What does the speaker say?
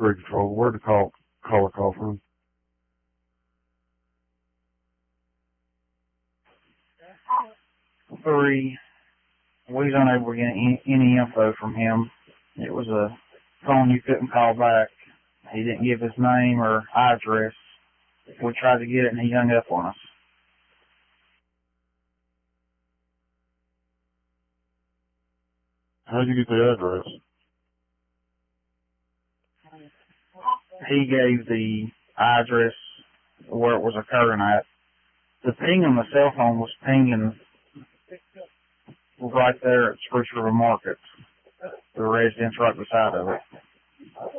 3 control. Where'd the caller call from? Three. We was unable to get any info from him. It was a phone you couldn't call back. He didn't give his name or address. We tried to get it and he hung up on us. How'd you get the address? He gave the address where it was occurring at. The ping on the cell phone was pinging right there at Spruce River Market, the residence right beside of it.